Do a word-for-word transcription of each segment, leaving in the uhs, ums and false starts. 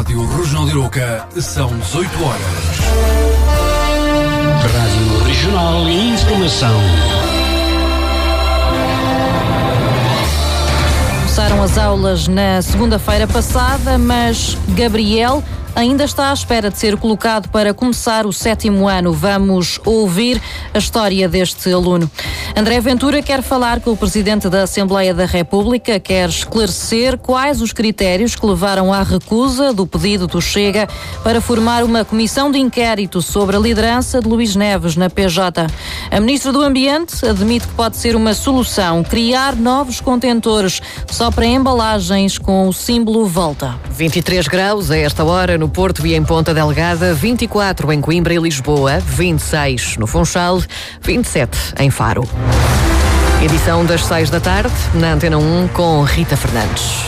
Rádio Regional de Arouca, são dezoito horas. Rádio Regional e Informação. Começaram as aulas na segunda-feira passada, mas Gabriel ainda está à espera de ser colocado para começar o sétimo ano. Vamos ouvir a história deste aluno. André Ventura quer falar com o Presidente da Assembleia da República, quer esclarecer quais os critérios que levaram à recusa do pedido do Chega para formar uma comissão de inquérito sobre a liderança de Luís Neves na P J. A Ministra do Ambiente admite que pode ser uma solução criar novos contentores só para embalagens com o símbolo Volta. vinte e três graus a esta hora no Porto e em Ponta Delgada, vinte e quatro em Coimbra e Lisboa, vinte e seis no Funchal, vinte e sete em Faro. Edição das seis da tarde, na Antena um, com Rita Fernandes.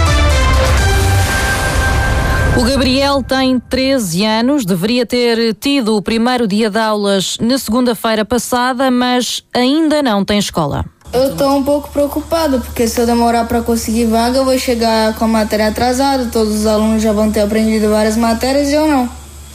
O Gabriel tem treze anos, deveria ter tido o primeiro dia de aulas na segunda-feira passada, mas ainda não tem escola. Eu estou um pouco preocupado, porque se eu demorar para conseguir vaga, eu vou chegar com a matéria atrasada, todos os alunos já vão ter aprendido várias matérias e eu não.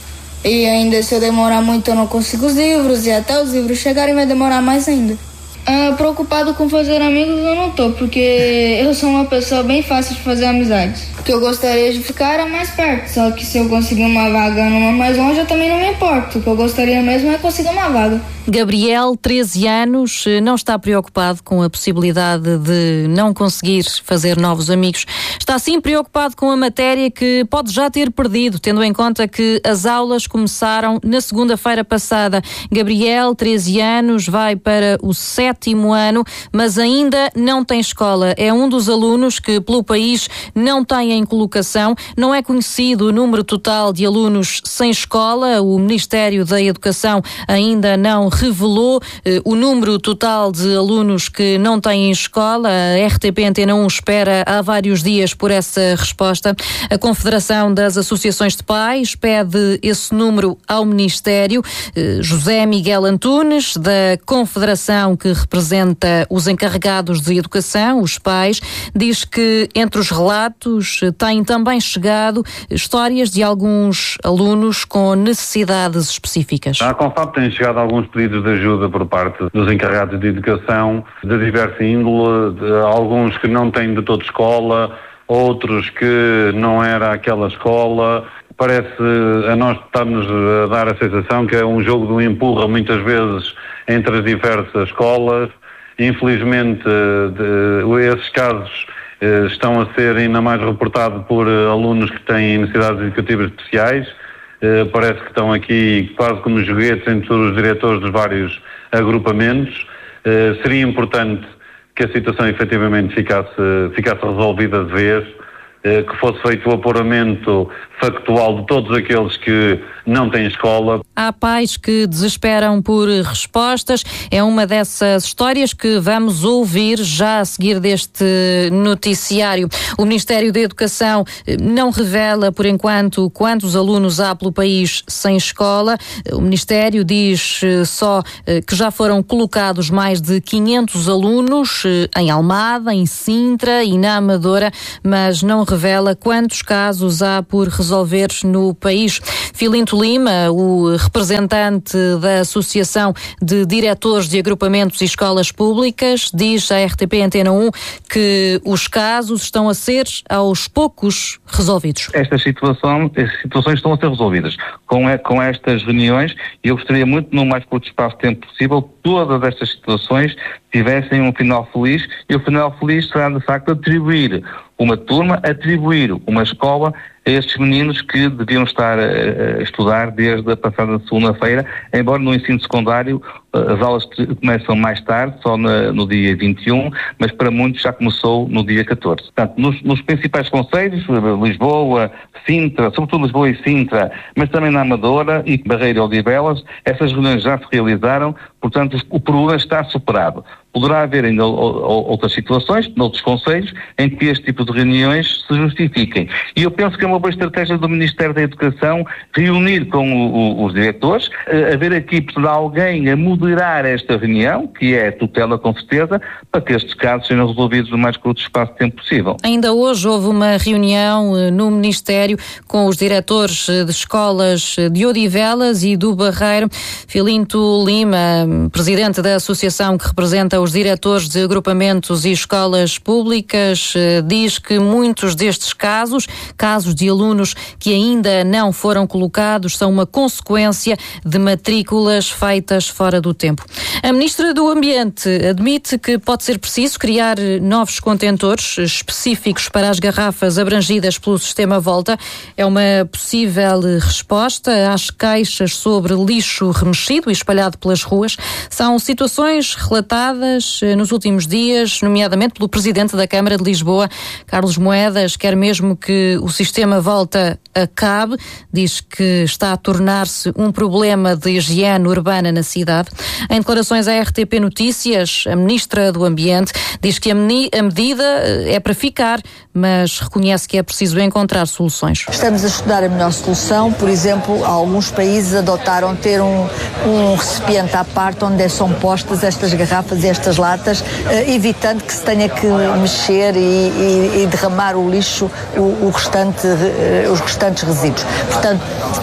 E ainda se eu demorar muito eu não consigo os livros, e até os livros chegarem vai demorar mais ainda. Ah, preocupado com fazer amigos eu não tô, porque eu sou uma pessoa bem fácil de fazer amizades. O que eu gostaria de ficar era mais perto, só que se eu conseguir uma vaga numa mais longe eu também não me importo. O que eu gostaria mesmo é conseguir uma vaga. Gabriel, treze anos, não está preocupado com a possibilidade de não conseguir fazer novos amigos. Está sim preocupado com a matéria que pode já ter perdido, tendo em conta que as aulas começaram na segunda-feira passada. Gabriel, treze anos, vai para o sétimo ano, mas ainda não tem escola. É um dos alunos que pelo país não tem em colocação. Não é conhecido o número total de alunos sem escola. O Ministério da Educação ainda não revelou eh, o número total de alunos que não têm escola. A R T P Antena um espera há vários dias por essa resposta. A Confederação das Associações de Pais pede esse número ao Ministério. Eh, José Miguel Antunes, da Confederação que representa os encarregados de educação, os pais, diz que entre os relatos têm também chegado histórias de alguns alunos com necessidades específicas. A Confab tem chegado alguns pedidos de ajuda por parte dos encarregados de educação, de diversa índole, de alguns que não têm de toda escola, outros que não era aquela escola. Parece a nós estar-nos a dar a sensação que é um jogo do empurra muitas vezes entre as diversas escolas. Infelizmente, de, esses casos eh, estão a ser ainda mais reportados por eh, alunos que têm necessidades educativas especiais. Eh, parece que estão aqui quase como joguetes entre os diretores dos vários agrupamentos. Eh, seria importante que a situação efetivamente ficasse, ficasse resolvida de vez, eh, que fosse feito o apuramento factual de todos aqueles que não têm escola. Há pais que desesperam por respostas. É uma dessas histórias que vamos ouvir já a seguir deste noticiário. O Ministério da Educação não revela, por enquanto, quantos alunos há pelo país sem escola. O Ministério diz só que já foram colocados mais de quinhentos alunos em Almada, em Sintra e na Amadora, mas não revela quantos casos há por resolver no país. Filinto Lima, o representante da Associação de Diretores de Agrupamentos e Escolas Públicas, diz à R T P Antena um que os casos estão a ser, aos poucos, resolvidos. Estas situações, estas situações estão a ser resolvidas com, com estas reuniões, e eu gostaria muito, no mais curto espaço de tempo possível, todas estas situações tivessem um final feliz, e o final feliz será, de facto, atribuir uma turma, atribuir uma escola a estes meninos que deviam estar a, a estudar desde a passada segunda-feira, embora no ensino secundário as aulas começam mais tarde, só na, no dia vinte e um, mas para muitos já começou no dia catorze. Portanto, nos, nos principais concelhos, Lisboa, Sintra, sobretudo Lisboa e Sintra, mas também na Amadora e Barreira e Odivelas, essas reuniões já se realizaram, portanto o problema está superado. poderá haver ainda outras situações, noutros conselhos, em que este tipo de reuniões se justifiquem. E eu penso que é uma boa estratégia do Ministério da Educação reunir com o, o, os diretores, haver aqui de alguém a moderar esta reunião, que é a tutela com certeza, para que estes casos sejam resolvidos no mais curto espaço de tempo possível. Ainda hoje houve uma reunião no Ministério com os diretores de escolas de Odivelas e do Barreiro. Filinto Lima, presidente da associação que representa os diretores de agrupamentos e escolas públicas, diz que muitos destes casos, casos de alunos que ainda não foram colocados, são uma consequência de matrículas feitas fora do tempo. A Ministra do Ambiente admite que pode ser preciso criar novos contentores específicos para as garrafas abrangidas pelo sistema Volta. É uma possível resposta às queixas sobre lixo remexido e espalhado pelas ruas. São situações relatadas nos últimos dias, nomeadamente pelo Presidente da Câmara de Lisboa, Carlos Moedas. Quer mesmo que o sistema Volta acabe, diz que está a tornar-se um problema de higiene urbana na cidade. Em declarações à R T P Notícias, a Ministra do Ambiente diz que a, meni- a medida é para ficar, mas reconhece que é preciso encontrar soluções. Estamos a estudar a melhor solução. Por exemplo, alguns países adotaram ter um, um recipiente à parte onde são postas estas garrafas e estas latas, eh, evitando que se tenha que mexer e, e, e derramar o lixo, o, o restante, eh, os restantes resíduos. Portanto,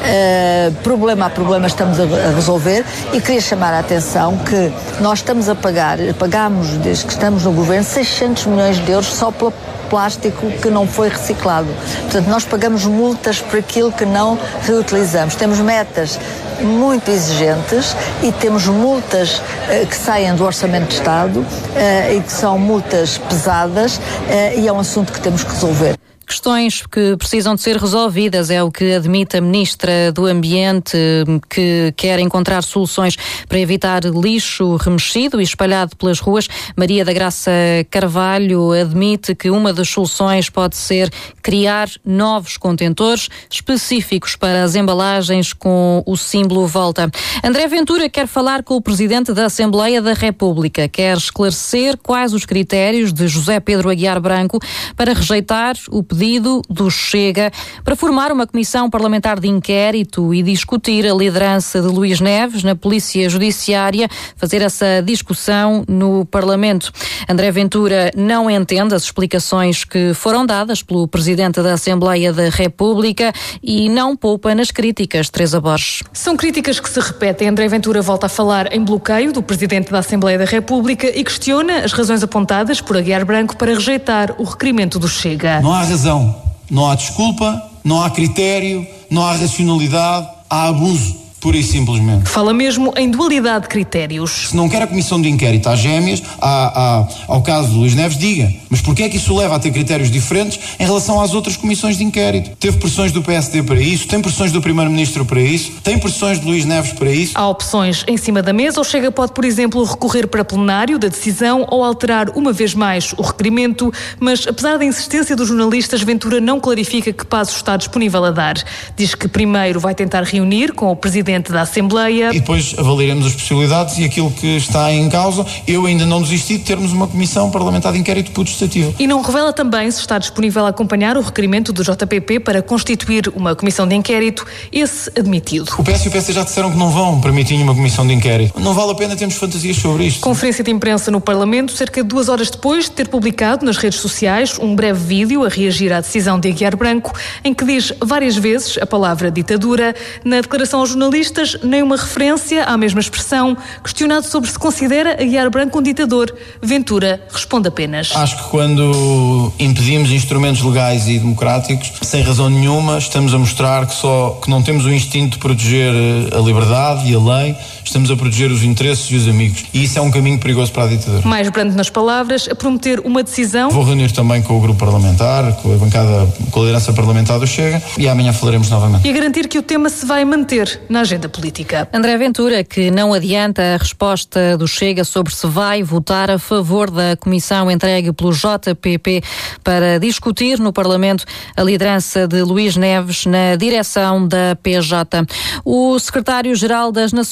eh, problema a problema estamos a, a resolver, e queria chamar a atenção que nós estamos a pagar, pagamos desde que estamos no governo seiscentos milhões de euros só pelo plástico que não foi reciclado. Portanto, nós pagamos multas por aquilo que não reutilizamos. Temos metas muito exigentes e temos multas uh, que saem do Orçamento de Estado uh, e que são multas pesadas, uh, e é um assunto que temos que resolver. Questões que precisam de ser resolvidas, é o que admite a Ministra do Ambiente, que quer encontrar soluções para evitar lixo remexido e espalhado pelas ruas. Maria da Graça Carvalho admite que uma das soluções pode ser criar novos contentores específicos para as embalagens com o símbolo Volta. André Ventura quer falar com o Presidente da Assembleia da República. Quer esclarecer quais os critérios de José Pedro Aguiar Branco para rejeitar o pedido pedido do Chega para formar uma comissão parlamentar de inquérito e discutir a liderança de Luís Neves na Polícia Judiciária, fazer essa discussão no Parlamento. André Ventura não entende as explicações que foram dadas pelo Presidente da Assembleia da República e não poupa nas críticas. Teresa Borges. São críticas que se repetem. André Ventura volta a falar em bloqueio do Presidente da Assembleia da República e questiona as razões apontadas por Aguiar Branco para rejeitar o requerimento do Chega. Não há razão. Não há desculpa, não há critério, não há racionalidade, há abuso. Pura e simplesmente. Fala mesmo em dualidade de critérios. Se não quer a comissão de inquérito às gêmeas, à, à, ao caso de Luís Neves, diga. Mas porquê é que isso leva a ter critérios diferentes em relação às outras comissões de inquérito? Teve pressões do P S D para isso, tem pressões do Primeiro-Ministro para isso, tem pressões de Luís Neves para isso. Há opções em cima da mesa. O Chega pode, por exemplo, recorrer para plenário da decisão ou alterar uma vez mais o requerimento, mas apesar da insistência dos jornalistas, Ventura não clarifica que passo está disponível a dar. Diz que primeiro vai tentar reunir com o Presidente da Assembleia. E depois avaliaremos as possibilidades e aquilo que está em causa. Eu ainda não desisti de termos uma comissão parlamentar de inquérito putestativo. E não revela também se está disponível a acompanhar o requerimento do J P P para constituir uma comissão de inquérito, esse admitido. O P S e o P S já disseram que não vão permitir uma comissão de inquérito. Não vale a pena termos fantasias sobre isto. Conferência de imprensa no Parlamento, cerca de duas horas depois de ter publicado nas redes sociais um breve vídeo a reagir à decisão de Aguiar Branco, em que diz várias vezes a palavra ditadura. Na declaração aos jornalistas, nem uma referência à mesma expressão. Questionado sobre se considera Aguiar Branco um ditador, Ventura responde apenas: acho que quando impedimos instrumentos legais e democráticos, sem razão nenhuma, estamos a mostrar que, só, que não temos o instinto de proteger a liberdade e a lei, estamos a proteger os interesses e os amigos. E isso é um caminho perigoso para a ditadura. Mais brando nas palavras, a prometer uma decisão. Vou reunir também com o grupo parlamentar, com a bancada, com a liderança parlamentar do Chega, e amanhã falaremos novamente. E a garantir que o tema se vai manter na agenda política. André Ventura, que não adianta a resposta do Chega sobre se vai votar a favor da comissão entregue pelo J P P para discutir no Parlamento a liderança de Luís Neves na direção da P J. O secretário-geral das Nações Unidas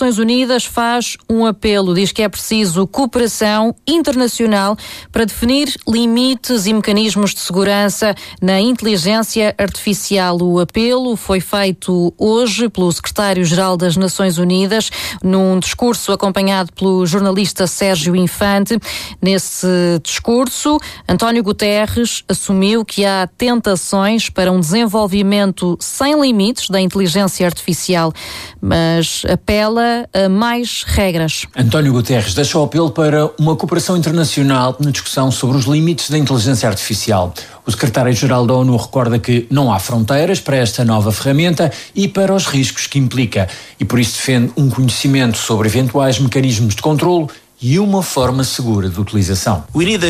Unidas faz um apelo, diz que é preciso cooperação internacional para definir limites e mecanismos de segurança na inteligência artificial. O apelo foi feito hoje pelo secretário-geral das Nações Unidas num discurso acompanhado pelo jornalista Sérgio Infante. Nesse discurso, António Guterres assumiu que há tentações para um desenvolvimento sem limites da inteligência artificial, mas apela a mais regras. António Guterres deixa o apelo para uma cooperação internacional na discussão sobre os limites da inteligência artificial. O secretário-geral da ONU recorda que não há fronteiras para esta nova ferramenta e para os riscos que implica, e por isso defende um conhecimento sobre eventuais mecanismos de controlo e uma forma segura de utilização.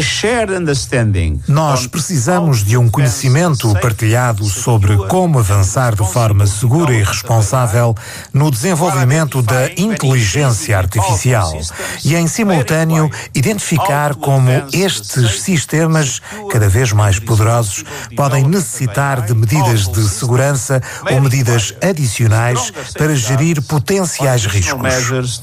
Nós precisamos de um conhecimento partilhado sobre como avançar de forma segura e responsável no desenvolvimento da inteligência artificial e, em simultâneo, identificar como estes sistemas, cada vez mais poderosos, podem necessitar de medidas de segurança ou medidas adicionais para gerir potenciais riscos.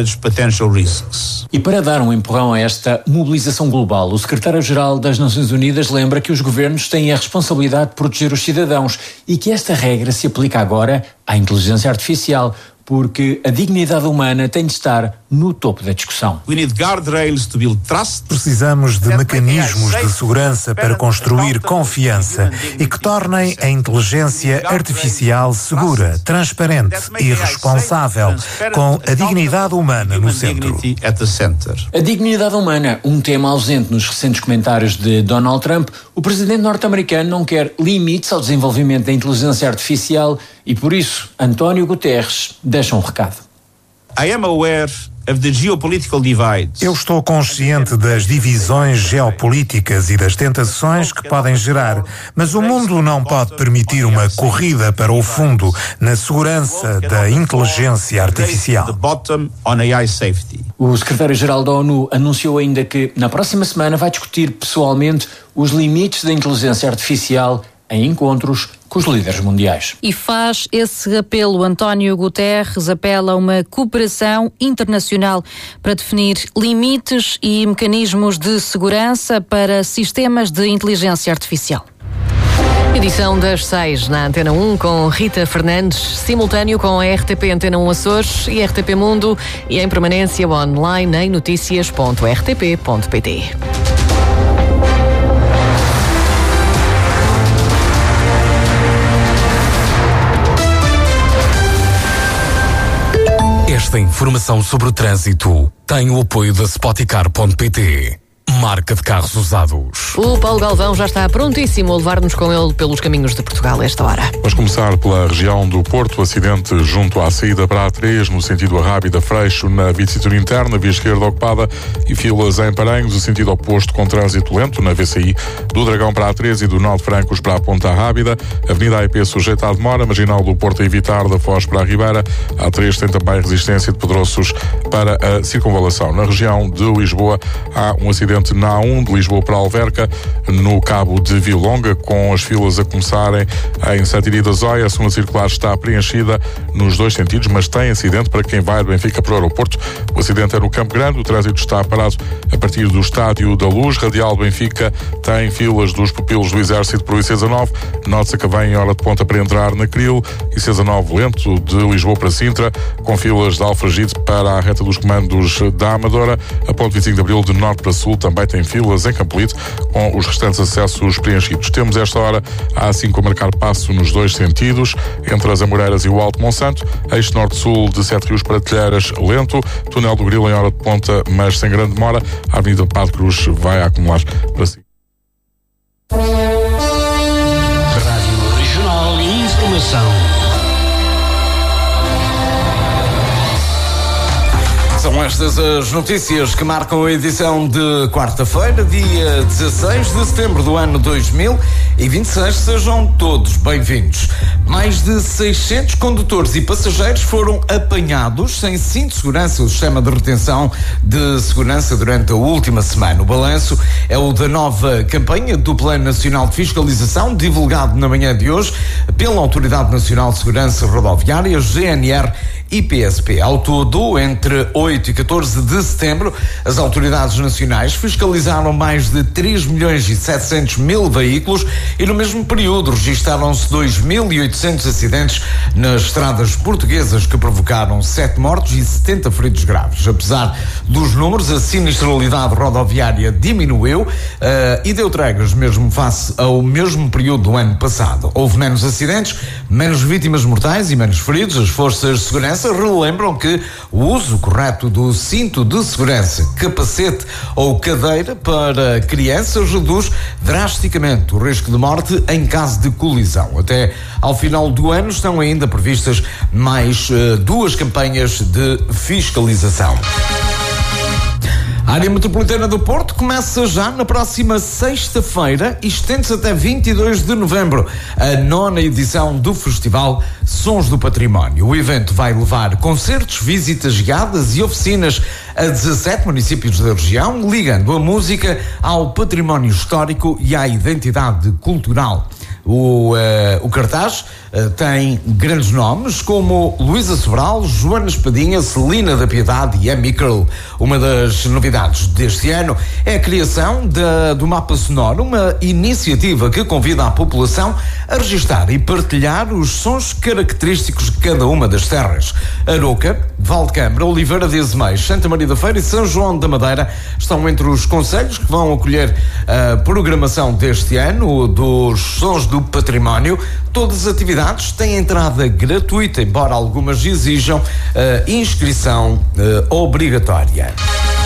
E para dar um empurrão a esta mobilização global, o secretário-geral das Nações Unidas lembra que os governos têm a responsabilidade de proteger os cidadãos e que esta regra se aplica agora à inteligência artificial, porque a dignidade humana tem de estar no topo da discussão. Precisamos de mecanismos de segurança para construir confiança e que tornem a inteligência artificial segura, transparente e responsável, com a dignidade humana no centro. A dignidade humana, um tema ausente nos recentes comentários de Donald Trump. O presidente norte-americano não quer limites ao desenvolvimento da inteligência artificial e, por isso, António Guterres deixa um recado. I am aware of the geopolitical divides. Eu estou consciente das divisões geopolíticas e das tentações que podem gerar, mas o mundo não pode permitir uma corrida para o fundo na segurança da inteligência artificial. O secretário-geral da ONU anunciou ainda que na próxima semana vai discutir pessoalmente os limites da inteligência artificial em encontros com os líderes mundiais. E faz esse apelo. António Guterres apela a uma cooperação internacional para definir limites e mecanismos de segurança para sistemas de inteligência artificial. Edição das seis na Antena um com Rita Fernandes, simultâneo com a R T P Antena um Açores e R T P Mundo e em permanência online em notícias ponto r t p ponto p t. Esta informação sobre o trânsito tem o apoio da Spoticar ponto p t. Marca de carros usados. O Paulo Galvão já está prontíssimo a levar-nos com ele pelos caminhos de Portugal a esta hora. Vamos começar pela região do Porto. Acidente junto à saída para a A três, no sentido Arrábida-Freixo, na via de cintura interna, via esquerda ocupada e filas em Paranhos, o sentido oposto com trânsito lento, na V C I do Dragão para a A três e do Nó de Francos para a Ponta Arrábida. Avenida A E P sujeita à demora, marginal do Porto a evitar, da Foz para a Ribeira. A A três tem também resistência de Pedroços para a circunvalação. Na região de Lisboa há um acidente na A um de Lisboa para a Alverca, no Cabo de Vilonga, com as filas a começarem em Santiri da Zóia. A segunda circular está preenchida nos dois sentidos, mas tem acidente para quem vai de Benfica para o aeroporto. O acidente é no Campo Grande, o trânsito está parado a partir do Estádio da Luz. Radial Benfica tem filas dos pupilos do Exército por I C dezanove. Note-se que vem em hora de ponta para entrar na Cril. I C dezanove lento de Lisboa para Sintra, com filas de Alfragide para a reta dos comandos da Amadora. A ponte vinte e cinco de Abril de norte para sul também tem filas em Campolite, com os restantes acessos preenchidos. Temos esta hora a A cinco a marcar passo nos dois sentidos, entre as Amoreiras e o Alto Monsanto. Eixo norte-sul de Sete Rios para Telheiras, lento. Túnel do Grilo em hora de ponta, mas sem grande demora. A Avenida Padre Cruz vai acumular para si. Rádio Regional e Informação. São estas as notícias que marcam a edição de quarta-feira, dia dezasseis de setembro do ano dois mil e vinte e seis. Sejam todos bem-vindos. Mais de seiscentos condutores e passageiros foram apanhados sem cinto de segurança, o sistema de retenção de segurança, durante a última semana. O balanço é o da nova campanha do Plano Nacional de Fiscalização, divulgado na manhã de hoje pela Autoridade Nacional de Segurança Rodoviária, G N R, e P S P. Ao todo, entre oito e catorze de setembro, as autoridades nacionais fiscalizaram mais de três milhões e setecentos mil veículos e no mesmo período registaram-se dois mil e oitocentos acidentes nas estradas portuguesas que provocaram sete mortos e setenta feridos graves. Apesar dos números, a sinistralidade rodoviária diminuiu uh, e deu tregas mesmo face ao mesmo período do ano passado. Houve menos acidentes, menos vítimas mortais e menos feridos. As forças de segurança relembram que o uso correto do cinto de segurança, capacete ou cadeira para crianças reduz drasticamente o risco de morte em caso de colisão. Até ao final do ano estão ainda previstas mais uh, duas campanhas de fiscalização. A área metropolitana do Porto começa já na próxima sexta-feira e estende-se até vinte e dois de novembro, a nona edição do Festival Sons do Património. O evento vai levar concertos, visitas guiadas e oficinas a dezassete municípios da região, ligando a música ao património histórico e à identidade cultural. O, uh, o cartaz uh, tem grandes nomes como Luísa Sobral, Joana Espadinha, Celina da Piedade e Amy Curl. Uma das novidades deste ano é a criação da, do Mapa Sonoro, uma iniciativa que convida a população a registar e partilhar os sons característicos de cada uma das terras. Aroca, Valdecambra, Oliveira de Azeméis, Santa Maria da Feira e São João da Madeira estão entre os concelhos que vão acolher a programação deste ano dos Sons do Património. Todas as atividades têm entrada gratuita, embora algumas exijam uh, inscrição uh, obrigatória.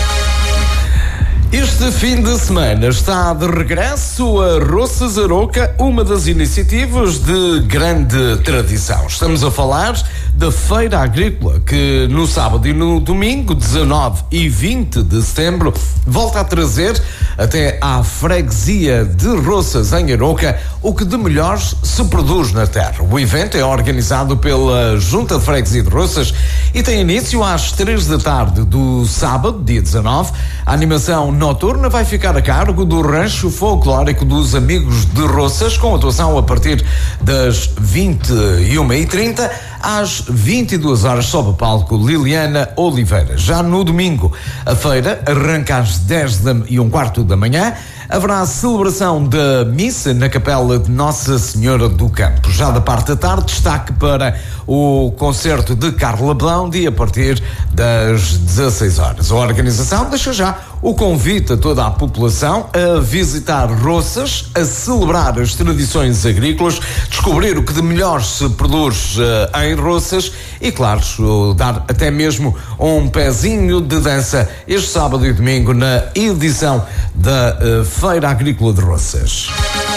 Este fim de semana está de regresso a Roças Aroca, uma das iniciativas de grande tradição. Estamos a falar da Feira Agrícola, que no sábado e no domingo, dezanove e vinte de setembro, volta a trazer até à freguesia de Roças, em Aroca, o que de melhor se produz na terra. O evento é organizado pela Junta de Freguesia de Roças e tem início às três da tarde do sábado, dia dezanove. A animação noturna vai ficar a cargo do Rancho Folclórico dos Amigos de Roças, com atuação a partir das vinte e uma e trinta às vinte e duas horas, sob o palco Liliana Oliveira. Já no domingo, a feira arranca às dez e um quarto da manhã. Haverá a celebração da missa na capela de Nossa Senhora do Campo. Já da parte da tarde, destaque para o concerto de Carla Blaundi a partir das dezasseis horas. A organização deixa já o convite a toda a população a visitar Roças, a celebrar as tradições agrícolas, descobrir o que de melhor se produz uh, em Roças e, claro, uh, dar até mesmo um pezinho de dança este sábado e domingo na edição da uh, Feira Agrícola de Roças.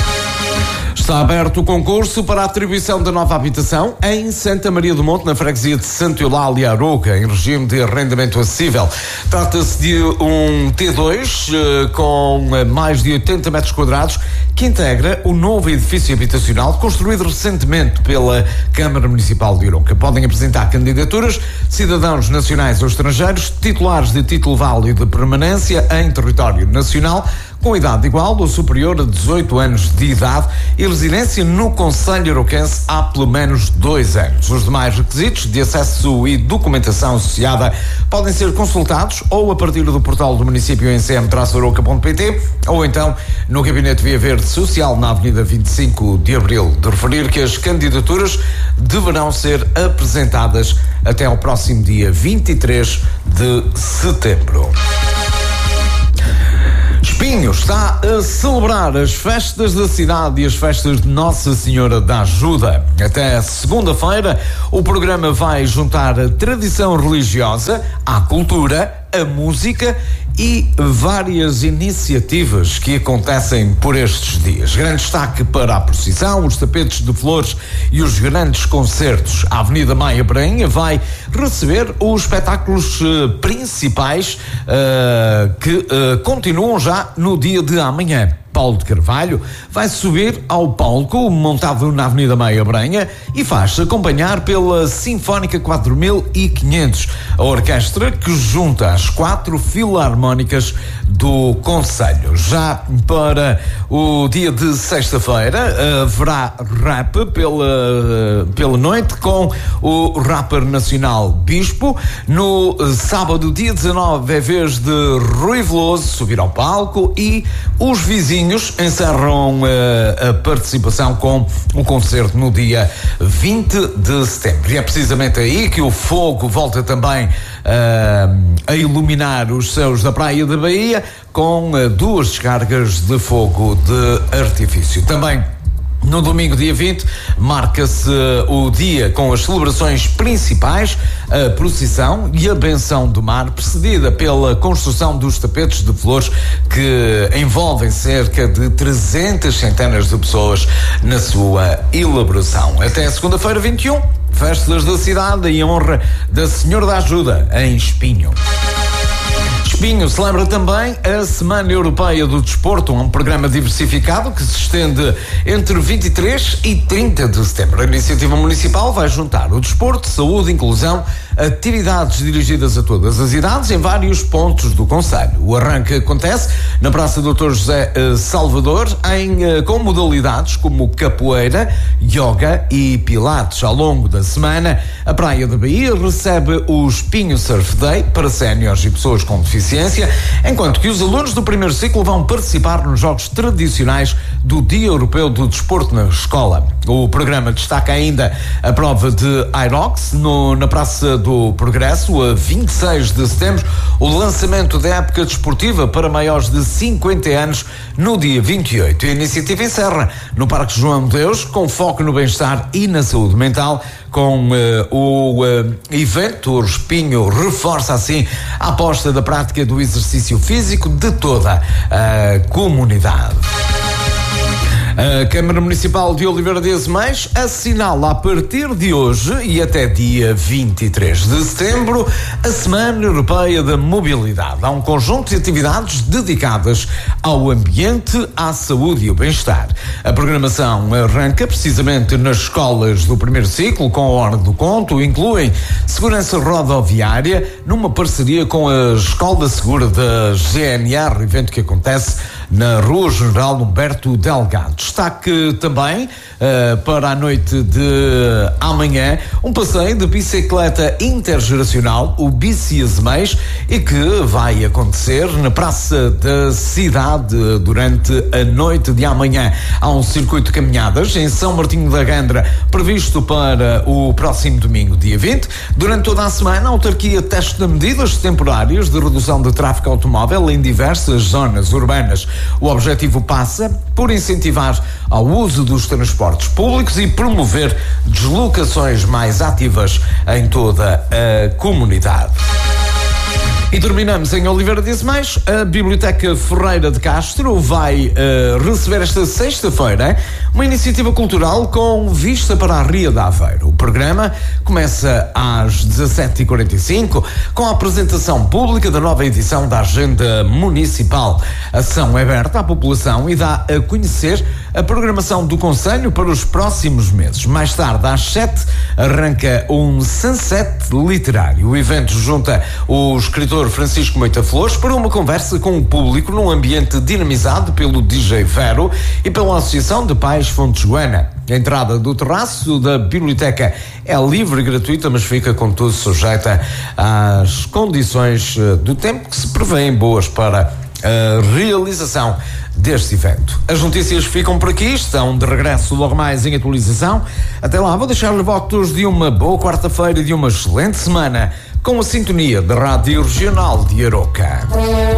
Está aberto o concurso para a atribuição da nova habitação em Santa Maria do Monte, na freguesia de Santa Eulália Aroca, em regime de arrendamento acessível. Trata-se de um T dois uh, com mais de oitenta metros quadrados que integra o novo edifício habitacional construído recentemente pela Câmara Municipal de Aroca. Podem apresentar candidaturas cidadãos nacionais ou estrangeiros, titulares de título válido de permanência em território nacional, com idade igual ou superior a dezoito anos de idade e residência no concelho aroquense há pelo menos dois anos. Os demais requisitos de acesso e documentação associada podem ser consultados ou a partir do portal do município em c m traço aroca ponto p t ou então no Gabinete Via Verde Social na Avenida vinte e cinco de Abril. De referir que as candidaturas deverão ser apresentadas até ao próximo dia vinte e três de setembro. Espinho está a celebrar as festas da cidade e as festas de Nossa Senhora da Ajuda. Até segunda-feira, o programa vai juntar a tradição religiosa à cultura, a música e várias iniciativas que acontecem por estes dias. Grande destaque para a procissão, os tapetes de flores e os grandes concertos. A Avenida Maia Prainha vai receber os espetáculos uh, principais uh, que uh, continuam já no dia de amanhã. Paulo de Carvalho, vai subir ao palco montado na Avenida Meia Branha e faz-se acompanhar pela Sinfónica quatro mil e quinhentos, a orquestra que junta as quatro filarmónicas do concelho. Já para o dia de sexta-feira haverá rap pela, pela noite com o rapper nacional Bispo. No sábado, dia dezanove, é vez de Rui Veloso subir ao palco e os vizinhos encerram uh, a participação com um concerto no dia vinte de setembro. E é precisamente aí que o fogo volta também uh, a iluminar os céus da Praia da Bahia com uh, duas descargas de fogo de artifício. Também no domingo, dia vinte, marca-se o dia com as celebrações principais, a procissão e a benção do mar, precedida pela construção dos tapetes de flores que envolvem cerca de trezentas centenas de pessoas na sua elaboração. Até segunda-feira, vinte e um, festas da cidade em honra da Senhora da Ajuda, em Espinho. Espinho celebra também a Semana Europeia do Desporto, um programa diversificado que se estende entre vinte e três e trinta de setembro. A iniciativa municipal vai juntar o desporto, saúde, inclusão, atividades dirigidas a todas as idades em vários pontos do concelho. O arranque acontece na Praça doutor José Salvador, em, com modalidades como capoeira, yoga e pilates. Ao longo da semana, a Praia da Bahia recebe o Espinho Surf Day para séniores e pessoas com deficiência, enquanto que os alunos do primeiro ciclo vão participar nos jogos tradicionais do Dia Europeu do Desporto na escola. O programa destaca ainda a prova de Aerox no, na Praça do Progresso, a vinte e seis de setembro, o lançamento da época desportiva para maiores de cinquenta anos no dia vinte e oito. A iniciativa encerra no Parque João de Deus, com foco no bem-estar e na saúde mental, com uh, o uh, evento. O Espinho reforça assim a aposta da prática do exercício físico de toda a comunidade. A Câmara Municipal de Oliveira de Azeméis assinala a partir de hoje e até dia vinte e três de setembro a Semana Europeia da Mobilidade. Há um conjunto de atividades dedicadas ao ambiente, à saúde e ao bem-estar. A programação arranca precisamente nas escolas do primeiro ciclo com a Hora do Conto, incluem segurança rodoviária numa parceria com a Escola Segura da G N R, evento que acontece na Rua General Humberto Delgado. Destaque também uh, para a noite de amanhã um passeio de bicicleta intergeracional, o Bici Azeméis, e que vai acontecer na Praça da Cidade durante a noite de amanhã. Há um circuito de caminhadas em São Martinho da Gandra previsto para o próximo domingo, dia vinte. Durante toda a semana, a autarquia testa medidas temporárias de redução de tráfego automóvel em diversas zonas urbanas. O objetivo passa por incentivar ao uso dos transportes públicos e promover deslocações mais ativas em toda a comunidade. E terminamos em Oliveira de Azeméis. A Biblioteca Ferreira de Castro vai uh, receber esta sexta-feira uma iniciativa cultural com vista para a Ria de Aveiro. O programa começa às dezassete e quarenta e cinco com a apresentação pública da nova edição da Agenda Municipal. A ação é aberta à população e dá a conhecer a programação do Conselho para os próximos meses. Mais tarde, às sete, arranca um Sunset Literário. O evento junta o escritor Francisco Moita Flores para uma conversa com o público num ambiente dinamizado pelo D J Vero e pela Associação de Pais Fonte Joana. A entrada do terraço da biblioteca é livre e gratuita, mas fica, contudo, sujeita às condições do tempo que se prevêem boas para a realização deste evento. As notícias ficam por aqui, estão de regresso logo mais em atualização. Até lá, vou deixar-lhe votos de uma boa quarta-feira e de uma excelente semana com a sintonia da Rádio Regional de Aroca.